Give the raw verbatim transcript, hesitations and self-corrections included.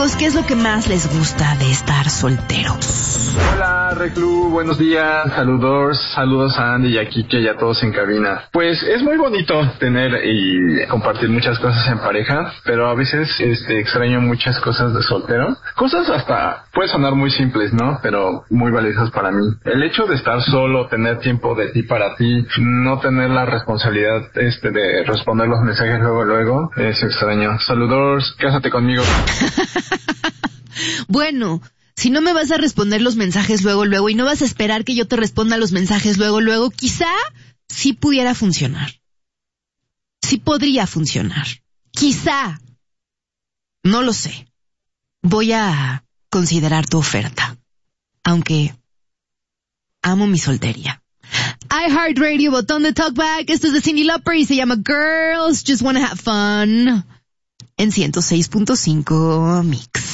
Cuéntenos qué es lo que más les gusta de estar solteros. Hola, Reclu, buenos días, saludos, saludos a Andy y a Kike y a todos en cabina. Pues es muy bonito tener y compartir muchas cosas en pareja, pero a veces este extraño muchas cosas de soltero. Cosas hasta, puede sonar muy simples, ¿no? Pero muy valiosas para mí. El hecho de estar solo, tener tiempo de ti para ti, no tener la responsabilidad este de responder los mensajes luego, luego, es extraño. Saludos, cásate conmigo. Bueno, si no me vas a responder los mensajes luego, luego, y no vas a esperar que yo te responda los mensajes luego, luego, quizá sí pudiera funcionar. Sí podría funcionar. Quizá. No lo sé. Voy a considerar tu oferta. Aunque amo mi soltería. iHeartRadio, botón de talkback. Esto es de Cyndi Lauper y se llama Girls Just Wanna Have Fun. En ciento seis punto cinco Mix.